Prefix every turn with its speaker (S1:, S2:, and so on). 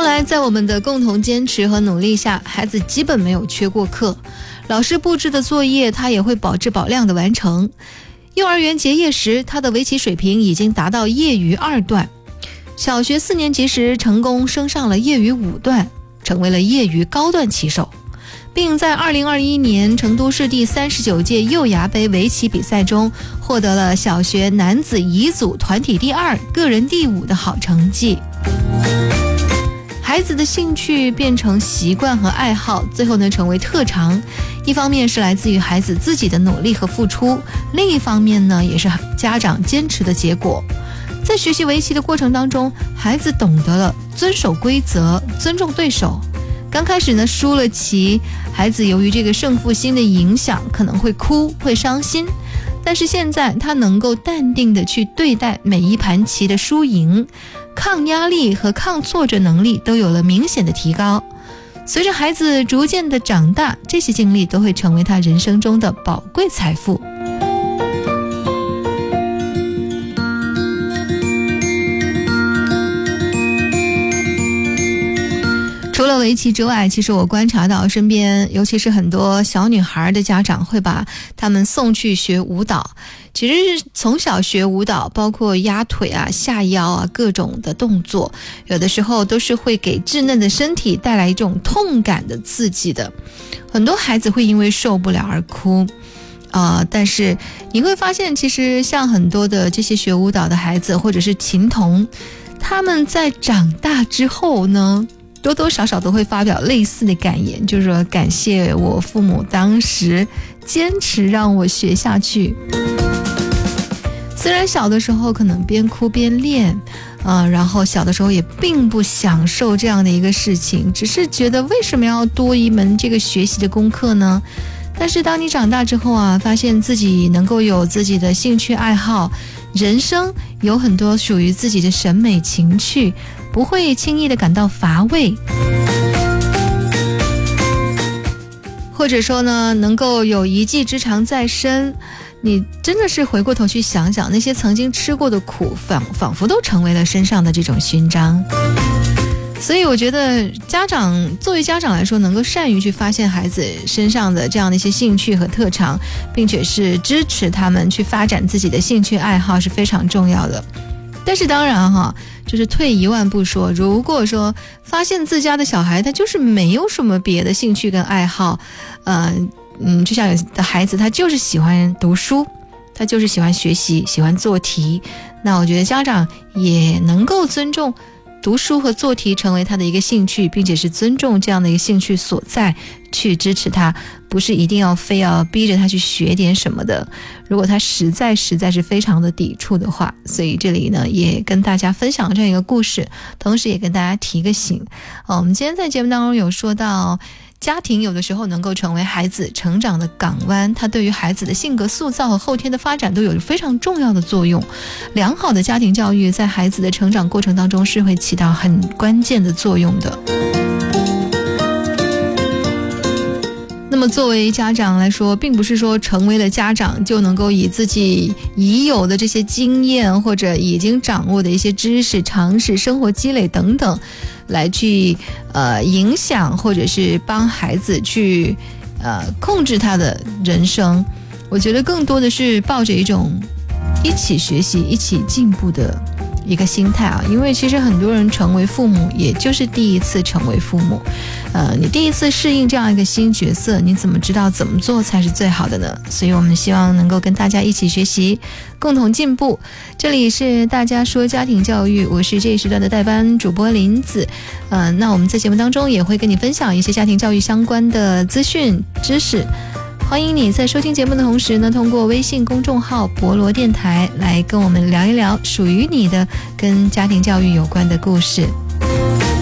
S1: 来在我们的共同坚持和努力下，孩子基本没有缺过课，老师布置的作业他也会保质保量的完成。幼儿园结业时，他的围棋水平已经达到业余2段，小学4年级时成功升上了业余5段，成为了业余高段棋手，并在2021年成都市第39届幼芽杯围棋比赛中获得了小学男子乙组团体第2、个人第5的好成绩。孩子的兴趣变成习惯和爱好，最后呢成为特长，一方面是来自于孩子自己的努力和付出，另一方面呢也是家长坚持的结果。在学习围棋的过程当中，孩子懂得了遵守规则，尊重对手。刚开始呢输了棋，孩子由于这个胜负心的影响可能会哭会伤心，但是现在他能够淡定的去对待每一盘棋的输赢，抗压力和抗挫折能力都有了明显的提高。随着孩子逐渐的长大，这些经历都会成为他人生中的宝贵财富。除了围棋之外，其实我观察到身边尤其是很多小女孩的家长会把他们送去学舞蹈。其实从小学舞蹈，包括压腿啊、下腰啊，各种的动作，有的时候都是会给稚嫩的身体带来一种痛感的刺激的。很多孩子会因为受不了而哭但是你会发现，其实像很多的这些学舞蹈的孩子或者是琴童，他们在长大之后呢，多多少少都会发表类似的感言，就是说感谢我父母当时坚持让我学下去。虽然小的时候可能边哭边练然后小的时候也并不享受这样的一个事情，只是觉得为什么要多一门这个学习的功课呢？但是当你长大之后发现自己能够有自己的兴趣爱好，人生有很多属于自己的审美情趣，不会轻易的感到乏味，或者说呢能够有一技之长在身，你真的是回过头去想想，那些曾经吃过的苦仿佛都成为了身上的这种勋章。所以我觉得作为家长来说，能够善于去发现孩子身上的这样的一些兴趣和特长，并且是支持他们去发展自己的兴趣爱好是非常重要的。但是当然就是退一万步说，如果说发现自家的小孩他就是没有什么别的兴趣跟爱好，就像有的孩子他就是喜欢读书，他就是喜欢学习，喜欢做题，那我觉得家长也能够尊重读书和做题成为他的一个兴趣，并且是尊重这样的一个兴趣所在，去支持他，不是一定要非要逼着他去学点什么的。如果他实在是非常的抵触的话，所以这里呢也跟大家分享这样一个故事，同时也跟大家提个醒。我们今天在节目当中有说到，家庭有的时候能够成为孩子成长的港湾，它对于孩子的性格塑造和后天的发展都有着非常重要的作用。良好的家庭教育在孩子的成长过程当中是会起到很关键的作用的。那么作为家长来说，并不是说成为了家长就能够以自己已有的这些经验或者已经掌握的一些知识、常识、生活积累等等来去影响或者是帮孩子去控制他的人生。我觉得更多的是抱着一种一起学习一起进步的一个心态因为其实很多人成为父母也就是第一次成为父母，你第一次适应这样一个新角色，你怎么知道怎么做才是最好的呢？所以我们希望能够跟大家一起学习，共同进步。这里是大家说家庭教育，我是这一时段的代班主播林子。那我们在节目当中也会跟你分享一些家庭教育相关的资讯知识。欢迎你在收听节目的同时呢，通过微信公众号博罗电台来跟我们聊一聊属于你的跟家庭教育有关的故事。